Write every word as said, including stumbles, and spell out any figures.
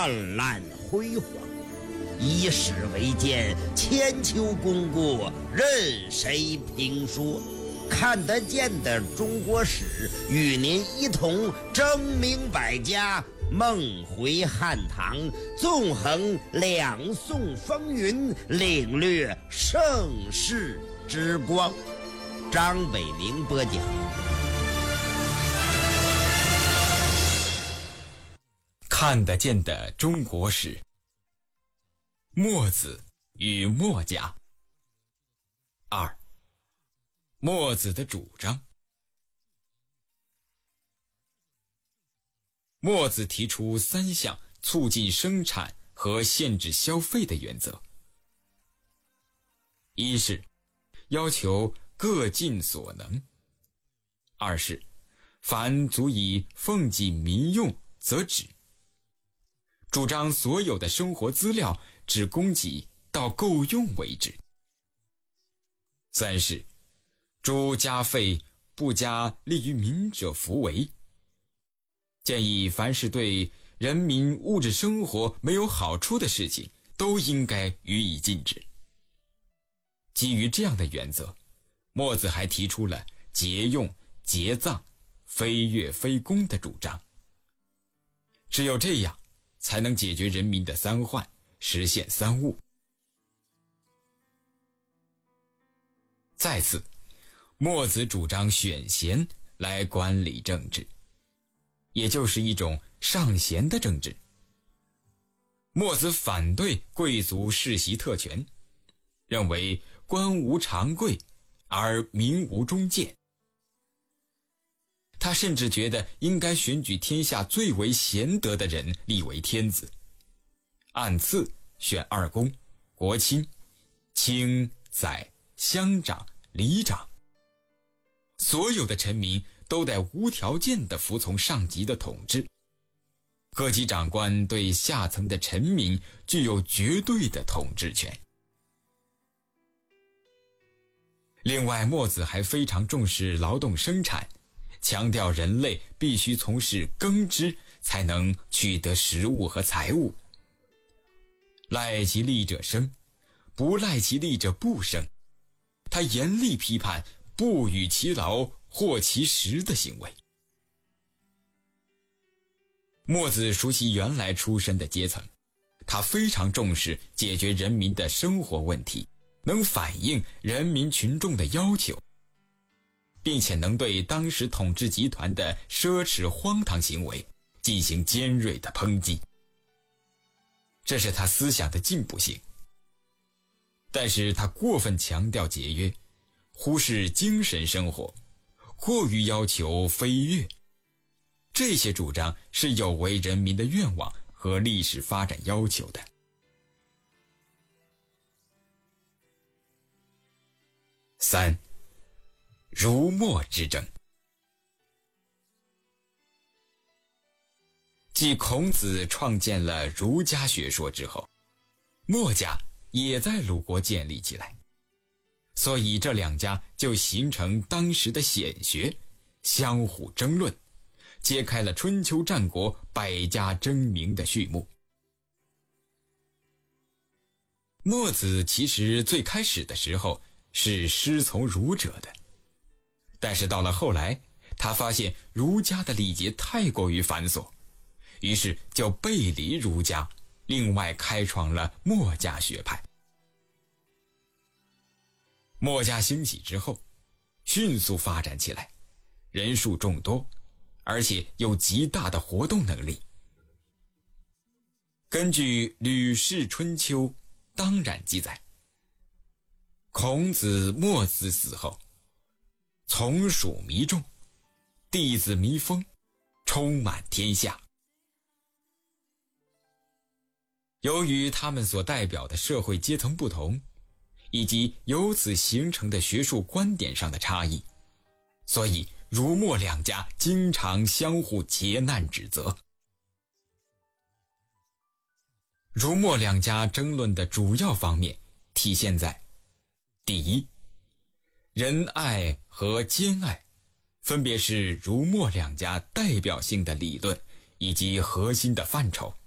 灿烂辉煌。以史为鉴，千秋功过任谁评说。看得见的中国史，与您一同争明百家，梦回汉唐，纵横两宋风云，领略盛世之光。张北明播讲。 看得见的中国史，墨子与墨家。二，墨子的主张。墨子提出三项促进生产和限制消费的原则。一是要求各尽所能，二是凡足以奉济民用则止，主张所有的生活资料只供给到够用为止。三是诸加费不加利于民者弗为，建议凡是对人民物质生活没有好处的事情都应该予以禁止。基于这样的原则，墨子还提出了节用、节葬、非乐非攻的主张。只有这样才能解决人民的三患，实现三务。再次，墨子主张选贤来管理政治，也就是一种上贤的政治。墨子反对贵族世袭特权，认为官无常贵，而民无忠谏。他甚至觉得应该选举天下最为贤德的人立为天子，按次选二公、国卿、卿、宰、乡长、里长，所有的臣民都得无条件地服从上级的统治。各级长官对下层的臣民具有绝对的统治权。另外，墨子还非常重视劳动生产，强调人类必须从事耕织才能取得食物和财物。赖其利者生，不赖其利者不生。他严厉批判不与其劳获其食的行为。墨子熟悉原来出身的阶层，他非常重视解决人民的生活问题，能反映人民群众的要求，并且能对当时统治集团的奢侈荒唐行为进行尖锐的抨击。这是他思想的进步性。但是他过分强调节约，忽视精神生活，过于要求飞跃，这些主张是有违人民的愿望和历史发展要求的。三，儒墨之争。继孔子创建了儒家学说之后，墨家也在鲁国建立起来，所以这两家就形成当时的显学，相互争论，揭开了春秋战国百家争鸣的序幕。墨子其实最开始的时候是师从儒者的，但是到了后来，他发现儒家的礼节太过于繁琐，于是就背离儒家，另外开创了墨家学派。墨家兴起之后，迅速发展起来，人数众多，而且有极大的活动能力。根据《吕氏春秋》当然记载，孔子、墨子死后，从属弥众，弟子弥丰，充满天下。由于他们所代表的社会阶层不同，以及由此形成的学术观点上的差异，所以儒墨两家经常相互劫难指责。儒墨两家争论的主要方面体现在：第一，仁爱和兼爱分别是儒墨两家代表性的理论以及核心的范畴。